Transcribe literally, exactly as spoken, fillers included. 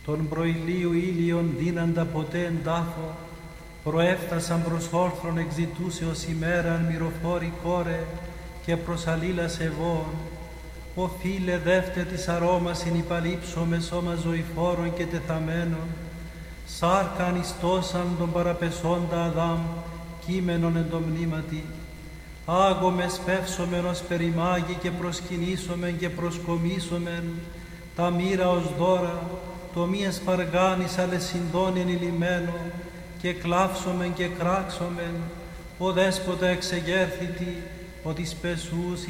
τον προηλίου ήλιον δίναντα ποτέ εν τάφο, προέφτασαν προς όρθρον εξητούσεως ημέραν μυροφόρη κόρε και προς αλλήλας ευών. Ο φίλε δεύτε της αρώμας συνυπαλείψω με σώμα ζωηφόρων και τεθαμένων, σάρκαν ιστόσαν τον παραπεσόντα Αδάμ, κείμενον εν το μνήματι. Άγομε σπεύσομεν ως περιμάγει και προσκυνήσομεν και προσκομίσομεν, τα μοίρα ως δώρα, το μη εσπαργάνης αλεσυντών ενηλυμένο, και κλάψομεν και κράξομεν, ο δέσποτα εξεγέρθητη, ο της πεσούς